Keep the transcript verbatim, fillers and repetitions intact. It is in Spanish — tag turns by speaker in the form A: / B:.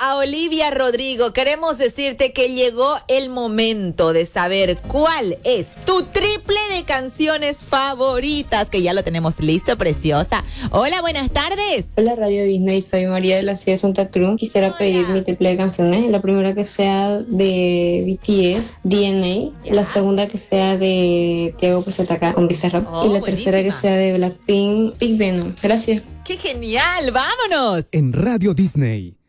A: a Olivia Rodrigo, queremos decirte que llegó el momento de saber cuál es tu triple de canciones favoritas, que ya lo tenemos listo, preciosa. Hola, buenas tardes.
B: Hola, Radio Disney, soy María de la ciudad de Santa Cruz. Quisiera Hola. pedir mi triple de canciones. La primera que sea de B T S, D N A. Ya. La segunda que sea de Tego P Z K con Bizarrap. Oh, y la buenísima. Tercera que sea de Blackpink, Big Venom. Gracias.
A: ¡Qué genial! ¡Vámonos!
C: En Radio Disney,